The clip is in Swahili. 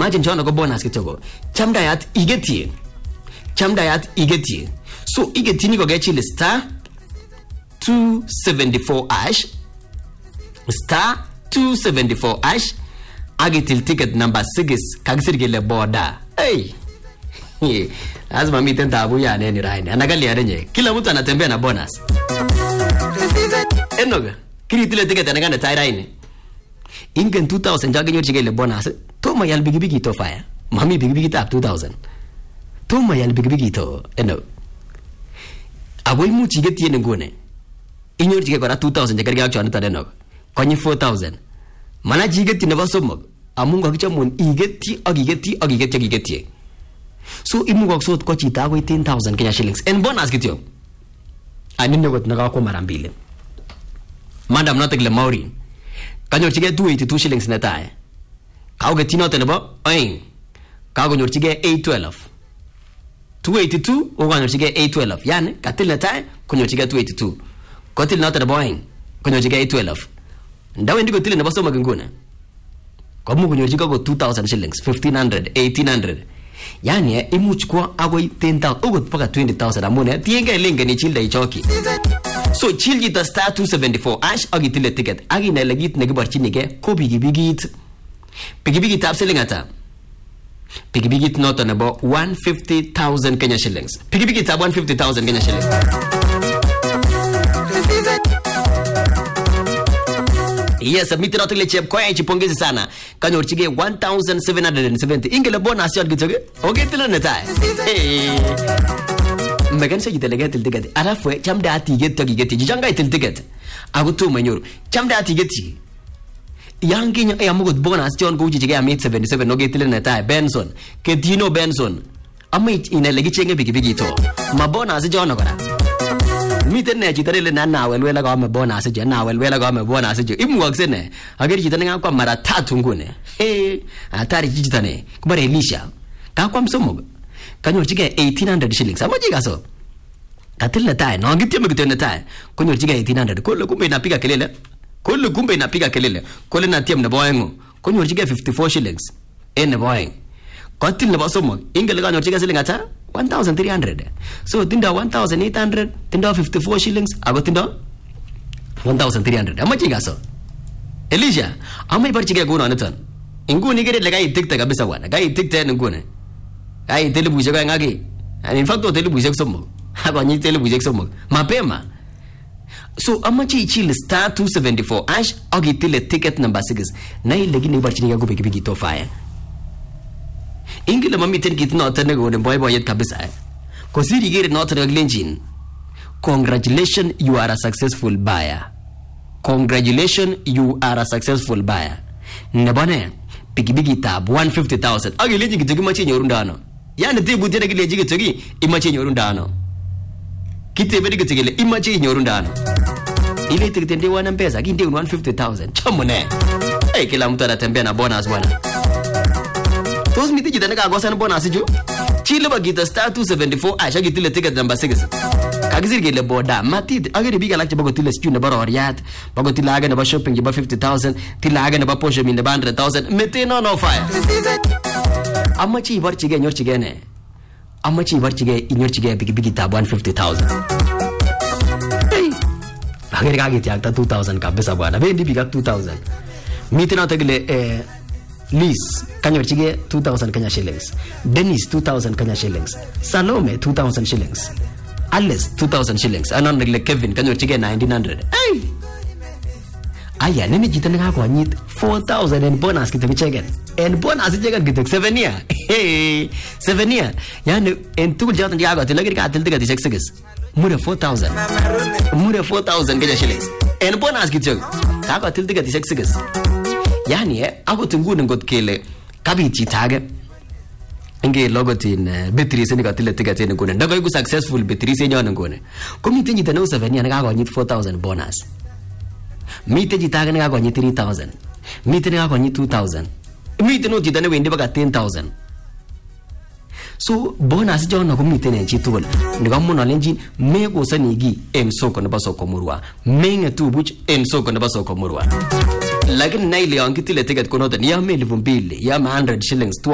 Imagine chono ko bonus kitoko. Chamdayat igeti. So igeti ni ko gechile star 274 hash. Star 274 hash. Agitil ticket number 6 kagisirgele border. Hey. Azma miten tabu ya neni raini. Anagalia renye. Kila mtu anatembea na bonus. Enoga. Kiri tile ticket anaganda tai raini. Ingen 2000 jage nyorchigele bonus. Toma yal bigi to fire. Mami bigi tap 2000. Toma yal bigi to. Eno. Agoi mu tiget yene ngone. Inyorchige kora 2000 jage gak chon tadeno. Konyi 4000. Mana jigeti ne basomog. Amunga kichamun igeti. So imugok so ko chita ko 10000 Kenya shillings. En bonus kityo. Anine got naga ko marambile. Madam notekle Maureen. Kanyorchige 282 shillings netae. Kao getino tenebo oin. Kao nyorchige 812. 282 o kanyorchige 812. Yani katil netae konyorchige 282. Kotil notenebo oin. Konyorchige 812. Ndawe ndiko tile nebo soma nguna. Kwa mungu nyorchige ko 2000 shillings, 1500, 1800. Yani imuch kwa agoi 10,000 ogot paka 20,000 amune tienge lenge ni childa ichoki. So chilji ta star 274 ash agi tile ticket agi na legit negibarchinige ko bigit. Bigit tap selling ata. Bigit not on about 150,000 Kenya shillings. Bigit tap 150,000 Kenya shillings. Yes, submit not le chep kwa chipongezi sana. Kanyorchige 1770. Ingele bonus yot gitoge. Okay tilo netai. Megan se gitelege til ticket. Arafwe chamda ati getogi geti. Jijanga til ticket. Agutu manyoru. Chamda ati geti. Yangi nya amugot bonus jon go jige amit 77 no getile netai Benson. Ketino Benson. Amit inelegi chenge bigi to. Ma bonus jon kora. Miten ne chitare na nawelwela ka me bonus je nawelwela ka me bonus je imwakse ne ageri chitane ngakwa mara 3 ngune atari chitane kubare Elisha ka kwa msomo kanyorchige 1800 shillings amaji gaso katilla tai no ngiteme kitene tai konyorchige 1800 kole kumbe inapiga kelele kole na tiem ne boyengo konyorchige 54 shillings ene boyeng kotil ne basomo ingele kanyorchige shilling ata 1,300. So tinda 1,800, tinda 54 shillings, ago tinda 1,300. Amachi gaso. Elisha, amai barchige guna netan. Inguni gere lega itikta kabisa wana. Gai itikta ngune. Gai telebuje ga ngagi. And in fact telebuje somo. Ago nyi telebuje somo. Mapema. So amachi chill star 274 ash agi tile ticket number 6. Na ilegi ni barchige go bigi to fire. Ingila mami ten kit not ne go boy yet kabisa. Kosiri gere not reglenjin. Congratulations, you are a successful buyer. Nebane bigi tab 150,000. Agi leji gitogi machi nyorundano. Yani tibu tere leji gitogi imachi nyorundano. Kite bedi gitogile imachi nyorundano. Ile tikitende wana mpesa kinde 150,000. Chamone. Kila mtu anatembea na bonus bwana. Tos miti jitane ka gosan bonus jo. Chile bagita star 274 aisha gitile ticket number 6. Kagizir gele boda matid agere biga lakche bago tile stu ne baro oriat bago tilaga ne ba shopping ba 50,000 tilaga ne ba posho min ne ba 100,000 mete no fire. Amachi barchige nyorchige ne. Amachi barchige inyorchige bigi tab 150,000. Hey. Agere ka giti akta 2,000 kabisa bwana. Bendi biga 2,000. Miti na tagile Liz, kanyorchige 2,000 Kenya shillings. Dennis, 2,000 Kenya shillings. Salome, 2,000 shillings. Alice, 2,000 shillings. Anon like Kevin, kanyorchige 1,900. Hey! Aya, nini jitane ka kwa nyit 4,000 and bonus kita chegen. And bonus chegen kita 7 year. Hey, 7 year. Yani, en tukul jatan jago, tilagir ka atil tiga ti seksekes. Mure 4,000. Mure 4,000 Kenya shillings. And bonus kita ka atil tiga ti seksekes. Yani ako tungu ngot kele kabichi tage nge logotin Beatrice ni katile tigate ngone ndago iku successful Beatrice nyo ngone komite nyita no 7 yana ga nyit 4,000 bonus mite jitaga nga ga nyit 3,000 mite nga ga nyit 2,000 mite no jitane wende baga 10,000 so bonus jona komite ne chitol ndiga muno lenjin me ko sanigi emsoko na basoko murwa menga tubuch emsoko na basoko murwa lakini naile angitile ticket kono ya 2,000 ya 100 shillings